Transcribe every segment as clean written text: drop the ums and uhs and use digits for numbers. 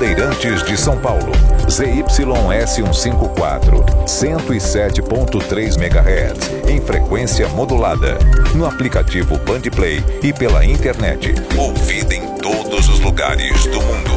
Bandeirantes de São Paulo. ZYS154, 107.3 MHz, em frequência modulada. No aplicativo Bandplay e pela internet. Ouvida em todos os lugares do mundo.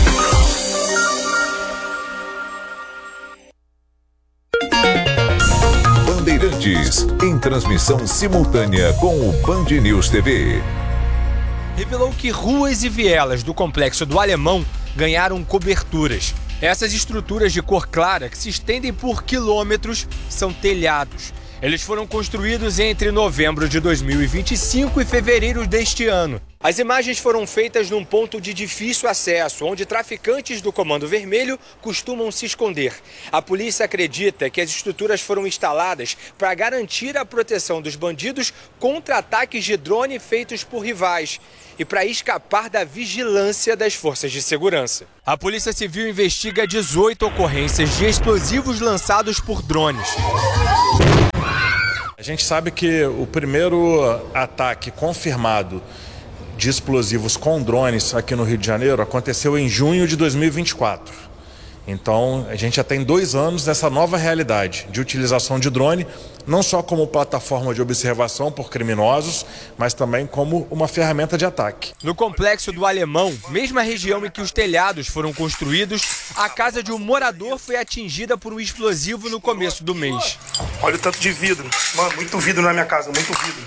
Bandeirantes, em transmissão simultânea com o Band News TV. Revelou que ruas e vielas do Complexo do Alemão ganharam coberturas. Essas estruturas de cor clara, que se estendem por quilômetros, são telhados. Eles foram construídos entre novembro de 2025 e fevereiro deste ano. As imagens foram feitas num ponto de difícil acesso, onde traficantes do Comando Vermelho costumam se esconder. A polícia acredita que as estruturas foram instaladas para garantir a proteção dos bandidos contra ataques de drone feitos por rivais e para escapar da vigilância das forças de segurança. A Polícia Civil investiga 18 ocorrências de explosivos lançados por drones. A gente sabe que o primeiro ataque confirmado de explosivos com drones aqui no Rio de Janeiro aconteceu em junho de 2024. Então, a gente já tem 2 anos nessa nova realidade de utilização de drone, não só como plataforma de observação por criminosos, mas também como uma ferramenta de ataque. No Complexo do Alemão, mesma região em que os telhados foram construídos, a casa de um morador foi atingida por um explosivo no começo do mês. Olha o tanto de vidro. Mano, muito vidro na minha casa, muito vidro.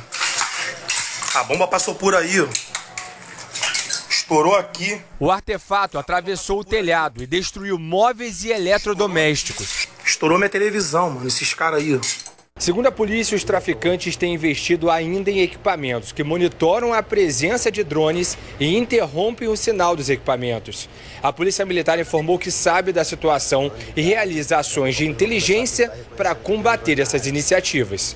A bomba passou por aí, ó. Estourou aqui. O artefato atravessou o telhado e destruiu móveis e eletrodomésticos. Estourou minha televisão, mano, esses caras aí, ó. Segundo a polícia, os traficantes têm investido ainda em equipamentos que monitoram a presença de drones e interrompem o sinal dos equipamentos. A Polícia Militar informou que sabe da situação e realiza ações de inteligência para combater essas iniciativas.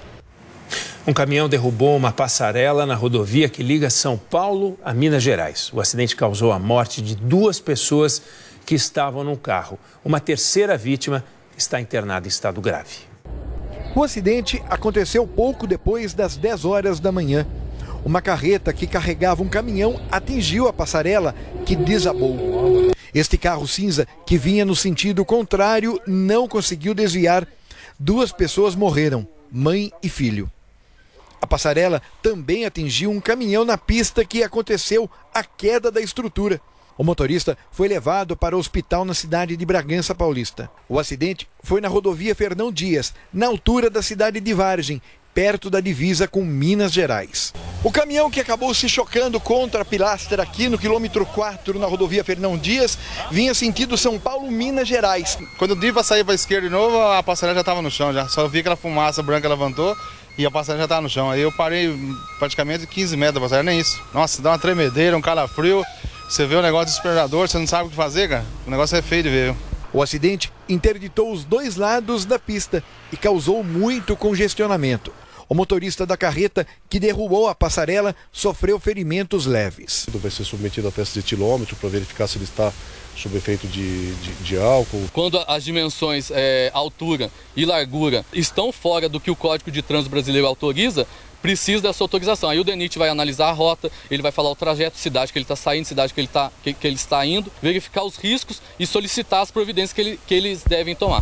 Um caminhão derrubou uma passarela na rodovia que liga São Paulo a Minas Gerais. O acidente causou a morte de 2 pessoas que estavam no carro. Uma terceira vítima está internada em estado grave. O acidente aconteceu pouco depois das 10 horas da manhã. Uma carreta que carregava um caminhão atingiu a passarela, que desabou. Este carro cinza, que vinha no sentido contrário, não conseguiu desviar. 2 pessoas morreram, mãe e filho. A passarela também atingiu um caminhão na pista que aconteceu a queda da estrutura. O motorista foi levado para o hospital na cidade de Bragança Paulista. O acidente foi na rodovia Fernão Dias, na altura da cidade de Vargem, perto da divisa com Minas Gerais. O caminhão que acabou se chocando contra a pilastra aqui no quilômetro 4 na rodovia Fernão Dias vinha sentido São Paulo, Minas Gerais. Quando eu dei para sair para a esquerda de novo, a passarela já estava no chão, já. Só vi aquela fumaça branca levantou e a passarela já estava no chão. Aí eu parei praticamente 15 metros da passarela, nem isso. Nossa, dá uma tremedeira, um calafrio. Você vê o negócio desesperador, você não sabe o que fazer, cara. O negócio é feio de ver. O acidente interditou os 2 lados da pista e causou muito congestionamento. O motorista da carreta que derrubou a passarela sofreu ferimentos leves. Vai ser submetido a teste de etilômetro para verificar se ele está sob efeito de álcool. Quando as dimensões, altura e largura estão fora do que o Código de Trânsito Brasileiro autoriza, precisa dessa autorização. Aí o DENIT vai analisar a rota, ele vai falar o trajeto, cidade que ele está saindo, cidade que ele está indo, verificar os riscos e solicitar as providências que eles devem tomar.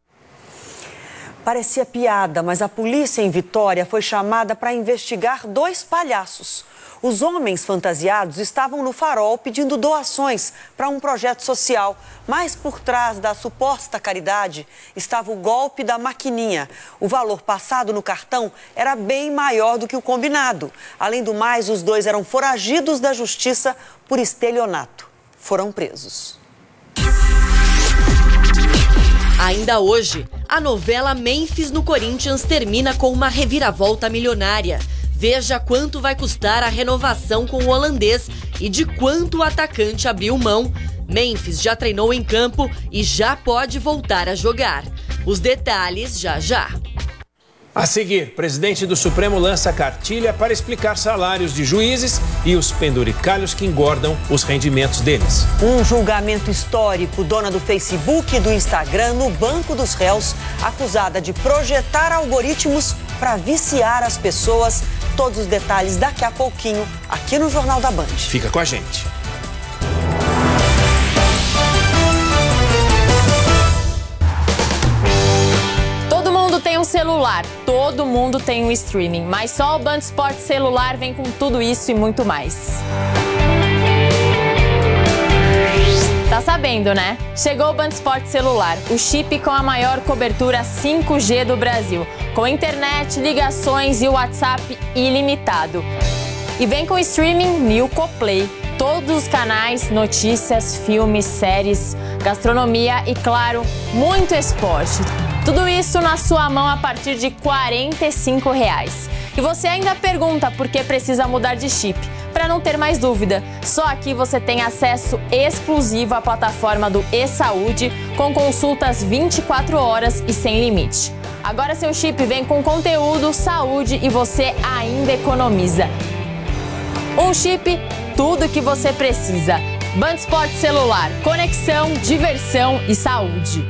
Parecia piada, mas a polícia em Vitória foi chamada para investigar 2 palhaços. Os homens fantasiados estavam no farol pedindo doações para um projeto social. Mas por trás da suposta caridade estava o golpe da maquininha. O valor passado no cartão era bem maior do que o combinado. Além do mais, os 2 eram foragidos da justiça por estelionato. Foram presos. Ainda hoje, a novela Memphis no Corinthians termina com uma reviravolta milionária. Veja quanto vai custar a renovação com o holandês e de quanto o atacante abriu mão. Memphis já treinou em campo e já pode voltar a jogar. Os detalhes já já. A seguir, presidente do Supremo lança cartilha para explicar salários de juízes e os penduricalhos que engordam os rendimentos deles. Um julgamento histórico, dona do Facebook e do Instagram no banco dos réus, acusada de projetar algoritmos para viciar as pessoas. Todos os detalhes daqui a pouquinho, aqui no Jornal da Band. Fica com a gente. celular. Todo mundo tem um streaming, mas só o Band Esporte celular vem com tudo isso e muito mais. Tá sabendo, né? Chegou o Band Esporte celular, o chip com a maior cobertura 5G do Brasil, com internet, ligações e WhatsApp ilimitado. E vem com streaming Nilco Play. Todos os canais, notícias, filmes, séries, gastronomia e, claro, muito esporte. Tudo isso na sua mão a partir de R$ 45. E você ainda pergunta por que precisa mudar de chip. Para não ter mais dúvida, só aqui você tem acesso exclusivo à plataforma do eSaúde, com consultas 24 horas e sem limite. Agora seu chip vem com conteúdo, saúde e você ainda economiza. Um chip, tudo que você precisa. Band Esporte celular, conexão, diversão e saúde.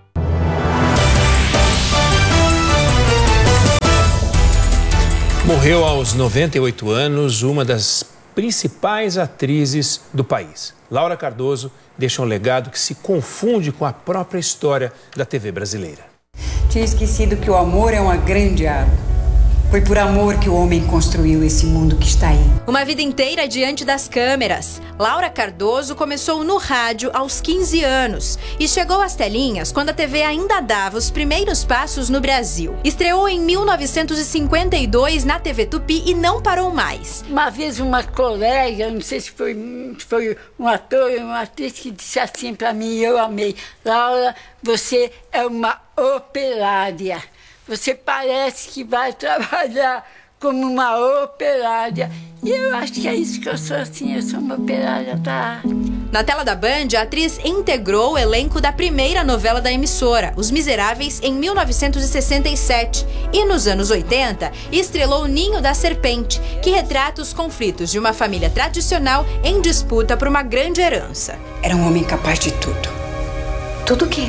Morreu aos 98 anos uma das principais atrizes do país. Laura Cardoso deixa um legado que se confunde com a própria história da TV brasileira. Tinha esquecido que o amor é uma grande árvore. Foi por amor que o homem construiu esse mundo que está aí. Uma vida inteira diante das câmeras. Laura Cardoso começou no rádio aos 15 anos e chegou às telinhas quando a TV ainda dava os primeiros passos no Brasil. Estreou em 1952 na TV Tupi e não parou mais. Uma vez uma colega, não sei se foi um ator ou uma atriz, que disse assim para mim, eu amei: Laura, você é uma operária. Você parece que vai trabalhar como uma operária. E eu acho que é isso que eu sou, assim, eu sou uma operária da arte. Na tela da Band, a atriz integrou o elenco da primeira novela da emissora, Os Miseráveis, em 1967. E nos anos 80, estrelou Ninho da Serpente, que retrata os conflitos de uma família tradicional em disputa por uma grande herança. Era um homem capaz de tudo. Tudo o quê?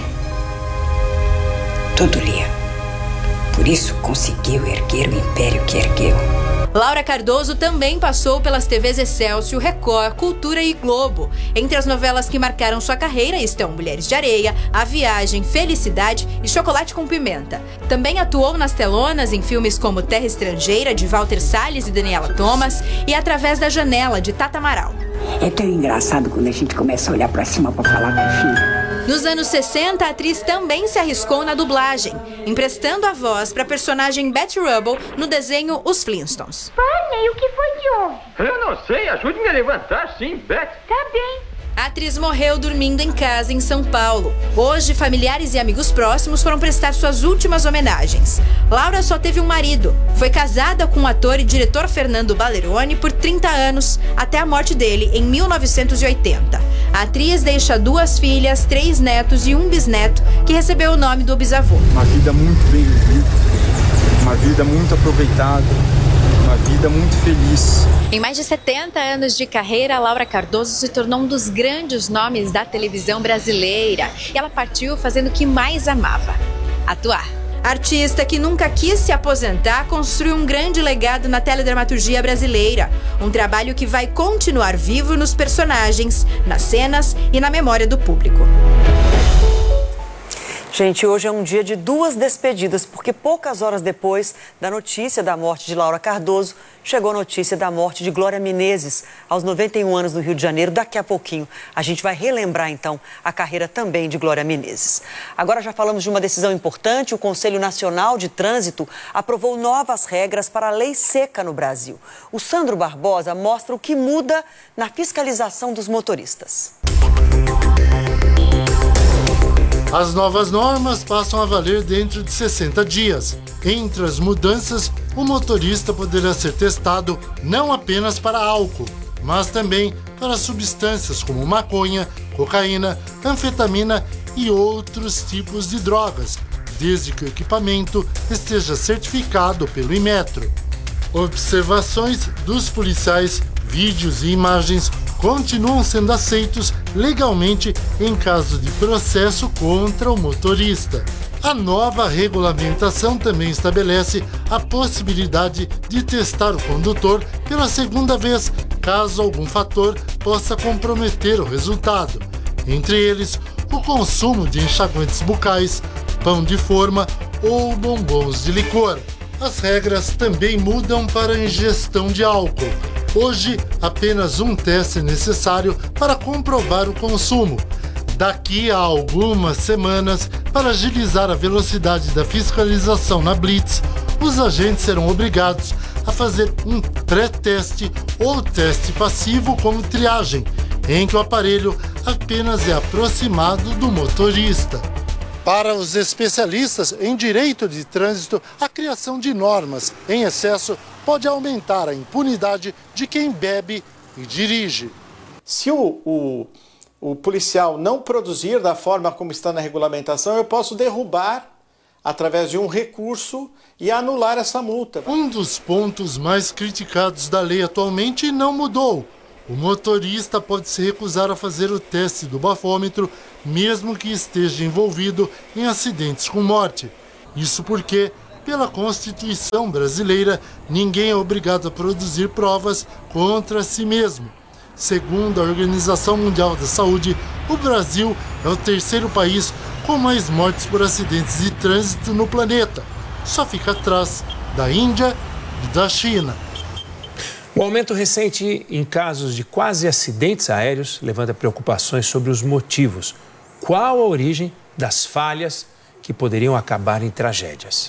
Tudo lia. Por isso conseguiu erguer o império que ergueu. Laura Cardoso também passou pelas TVs Excelsior, Record, Cultura e Globo. Entre as novelas que marcaram sua carreira estão Mulheres de Areia, A Viagem, Felicidade e Chocolate com Pimenta. Também atuou nas telonas em filmes como Terra Estrangeira, de Walter Salles e Daniela Thomas, e Através da Janela, de Tata Amaral. É tão engraçado quando a gente começa a olhar pra cima pra falar com o filho. Nos anos 60, a atriz também se arriscou na dublagem, emprestando a voz para a personagem Betty Rubble no desenho Os Flintstones. Barney, o que foi que houve? Eu não sei, ajude-me a levantar, sim, Betty. Tá bem. A atriz morreu dormindo em casa em São Paulo. Hoje, familiares e amigos próximos foram prestar suas últimas homenagens. Laura só teve um marido. Foi casada com o ator e diretor Fernando Balleroni por 30 anos, até a morte dele em 1980. A atriz deixa 2 filhas, 3 netos e um bisneto, que recebeu o nome do bisavô. Uma vida muito bem vivida, uma vida muito aproveitada, uma vida muito feliz. Em mais de 70 anos de carreira, Laura Cardoso se tornou um dos grandes nomes da televisão brasileira. E ela partiu fazendo o que mais amava: atuar. Artista que nunca quis se aposentar, construiu um grande legado na teledramaturgia brasileira. Um trabalho que vai continuar vivo nos personagens, nas cenas e na memória do público. Gente, hoje é um dia de 2 despedidas, porque poucas horas depois da notícia da morte de Laura Cardoso, chegou a notícia da morte de Glória Menezes, aos 91 anos no Rio de Janeiro. Daqui a pouquinho a gente vai relembrar, então, a carreira também de Glória Menezes. Agora já falamos de uma decisão importante. O Conselho Nacional de Trânsito aprovou novas regras para a lei seca no Brasil. O Sandro Barbosa mostra o que muda na fiscalização dos motoristas. As novas normas passam a valer dentro de 60 dias. Entre as mudanças, o motorista poderá ser testado não apenas para álcool, mas também para substâncias como maconha, cocaína, anfetamina e outros tipos de drogas, desde que o equipamento esteja certificado pelo Inmetro. Observações dos policiais, vídeos e imagens continuam sendo aceitos legalmente em caso de processo contra o motorista. A nova regulamentação também estabelece a possibilidade de testar o condutor pela segunda vez, caso algum fator possa comprometer o resultado. Entre eles, o consumo de enxaguantes bucais, pão de forma ou bombons de licor. As regras também mudam para a ingestão de álcool. Hoje, apenas um teste é necessário para comprovar o consumo. Daqui a algumas semanas, para agilizar a velocidade da fiscalização na Blitz, os agentes serão obrigados a fazer um pré-teste ou teste passivo como triagem, em que o aparelho apenas é aproximado do motorista. Para os especialistas em direito de trânsito, a criação de normas em excesso pode aumentar a impunidade de quem bebe e dirige. Se o policial não produzir da forma como está na regulamentação, eu posso derrubar através de um recurso e anular essa multa. Um dos pontos mais criticados da lei atualmente não mudou. O motorista pode se recusar a fazer o teste do bafômetro, mesmo que esteja envolvido em acidentes com morte. Isso porque, pela Constituição brasileira, ninguém é obrigado a produzir provas contra si mesmo. Segundo a Organização Mundial da Saúde, o Brasil é o terceiro país com mais mortes por acidentes de trânsito no planeta. Só fica atrás da Índia e da China. O aumento recente em casos de quase acidentes aéreos levanta preocupações sobre os motivos. Qual a origem das falhas que poderiam acabar em tragédias?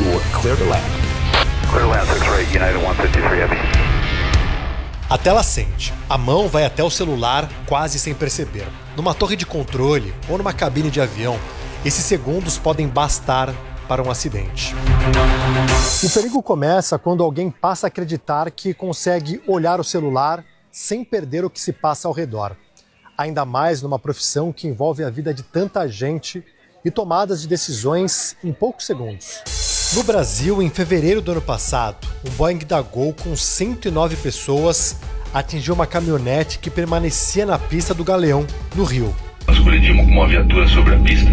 A tela acende. A mão vai até o celular quase sem perceber. Numa torre de controle ou numa cabine de avião, esses segundos podem bastar para um acidente. O perigo começa quando alguém passa a acreditar que consegue olhar o celular sem perder o que se passa ao redor. Ainda mais numa profissão que envolve a vida de tanta gente e tomadas de decisões em poucos segundos. No Brasil, em fevereiro do ano passado, um Boeing da Gol com 109 pessoas atingiu uma caminhonete que permanecia na pista do Galeão, no Rio. Nós colidimos com uma viatura sobre a pista.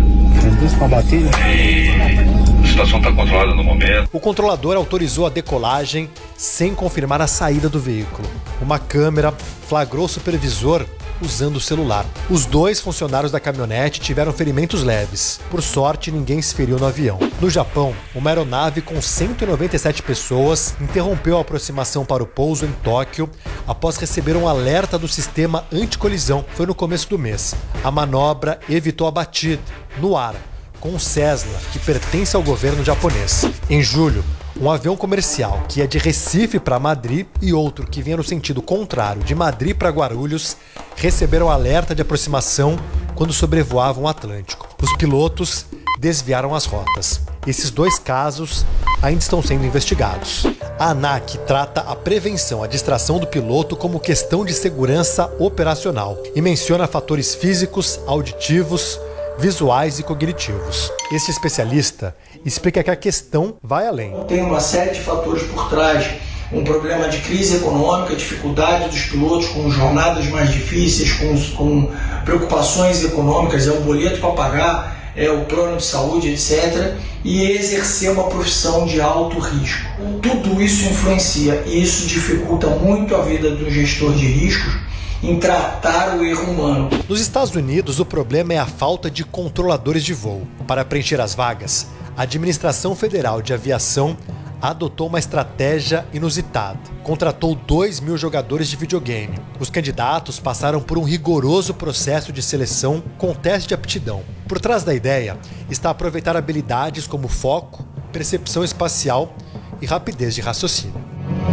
A situação está controlada no momento. O controlador autorizou a decolagem sem confirmar a saída do veículo. Uma câmera flagrou o supervisor usando o celular. Os dois funcionários da caminhonete tiveram ferimentos leves. Por sorte, ninguém se feriu no avião. No Japão, uma aeronave com 197 pessoas interrompeu a aproximação para o pouso em Tóquio após receber um alerta do sistema anticolisão. Foi no começo do mês. A manobra evitou a batida no ar com um Cessna que pertence ao governo japonês. Em julho, um avião comercial que ia de Recife para Madrid e outro que vinha no sentido contrário, de Madrid para Guarulhos, receberam alerta de aproximação quando sobrevoavam o Atlântico. Os pilotos desviaram as rotas. Esses dois casos ainda estão sendo investigados. A ANAC trata a prevenção à distração do piloto como questão de segurança operacional e menciona fatores físicos, auditivos, visuais e cognitivos. Este especialista explica que a questão vai além. Tem uma série de fatores por trás, um problema de crise econômica, dificuldade dos pilotos com jornadas mais difíceis, com preocupações econômicas, é o boleto para pagar, é o plano de saúde, etc. E exercer uma profissão de alto risco. Tudo isso influencia e isso dificulta muito a vida do gestor de riscos em tratar o erro humano. Nos Estados Unidos, o problema é a falta de controladores de voo. Para preencher as vagas, a Administração Federal de Aviação adotou uma estratégia inusitada. Contratou 2.000 jogadores de videogame. Os candidatos passaram por um rigoroso processo de seleção com teste de aptidão. Por trás da ideia está aproveitar habilidades como foco, percepção espacial e rapidez de raciocínio.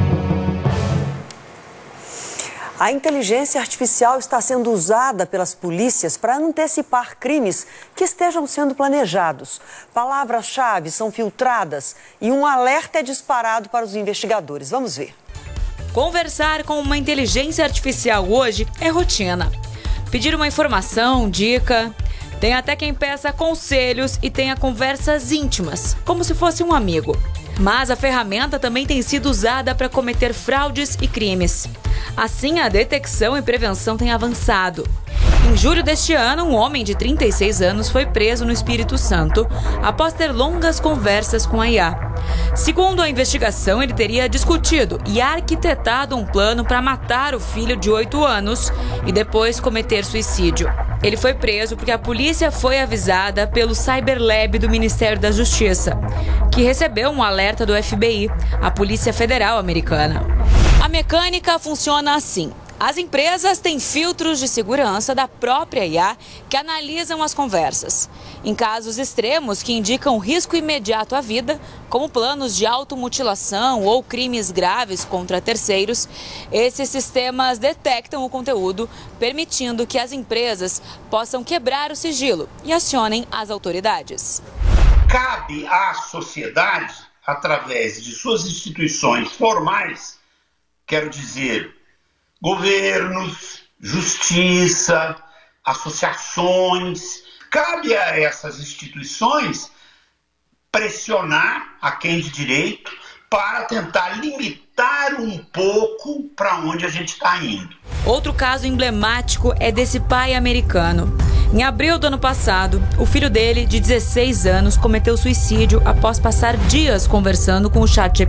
A inteligência artificial está sendo usada pelas polícias para antecipar crimes que estejam sendo planejados. Palavras-chave são filtradas e um alerta é disparado para os investigadores. Vamos ver. Conversar com uma inteligência artificial hoje é rotina. Pedir uma informação, dica. Tem até quem peça conselhos e tenha conversas íntimas, como se fosse um amigo. Mas a ferramenta também tem sido usada para cometer fraudes e crimes. Assim, a detecção e prevenção têm avançado. Em julho deste ano, um homem de 36 anos foi preso no Espírito Santo após ter longas conversas com a IA. Segundo a investigação, ele teria discutido e arquitetado um plano para matar o filho de 8 anos e depois cometer suicídio. Ele foi preso porque a polícia foi avisada pelo Cyberlab do Ministério da Justiça, que recebeu um alerta do FBI, a Polícia Federal Americana. A mecânica funciona assim. As empresas têm filtros de segurança da própria IA que analisam as conversas. Em casos extremos que indicam risco imediato à vida, como planos de automutilação ou crimes graves contra terceiros, esses sistemas detectam o conteúdo, permitindo que as empresas possam quebrar o sigilo e acionem as autoridades. Cabe à sociedade, através de suas instituições formais, quero dizer, governos, justiça, associações, cabe a essas instituições pressionar a quem de direito para tentar limitar um pouco para onde a gente está indo. Outro caso emblemático é desse pai americano. Em abril do ano passado, o filho dele, de 16 anos, cometeu suicídio após passar dias conversando com o ChatGPT.